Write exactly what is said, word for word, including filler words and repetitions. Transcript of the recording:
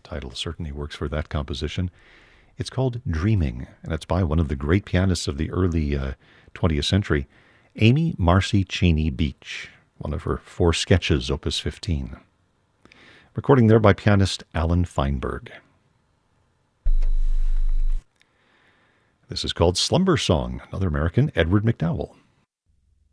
title certainly works for that composition. It's called Dreaming, and it's by one of the great pianists of the early uh, twentieth century, Amy Marcy Cheney Beach, one of her four sketches, opus fifteen. Recording there by pianist Alan Feinberg. This is called Slumber Song, another American, Edward McDowell.